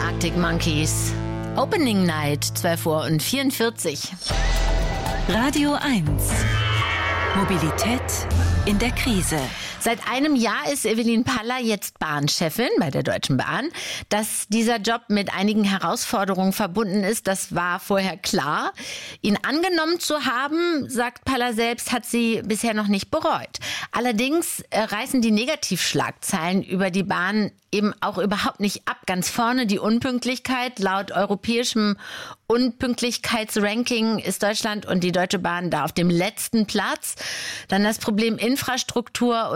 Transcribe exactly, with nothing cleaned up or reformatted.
Arctic Monkeys. Opening Night, zwölf Uhr vierundvierzig. Radio eins. Mobilität in der Krise. Seit einem Jahr ist Evelyn Paller jetzt Bahnchefin bei der Deutschen Bahn. Dass dieser Job mit einigen Herausforderungen verbunden ist, das war vorher klar. Ihn angenommen zu haben, sagt Paller selbst, hat sie bisher noch nicht bereut. Allerdings reißen die Negativschlagzeilen über die Bahn eben auch überhaupt nicht ab. Ganz vorne die Unpünktlichkeit. Laut europäischem Unpünktlichkeitsranking ist Deutschland und die Deutsche Bahn da auf dem letzten Platz. Dann das Problem Infrastruktur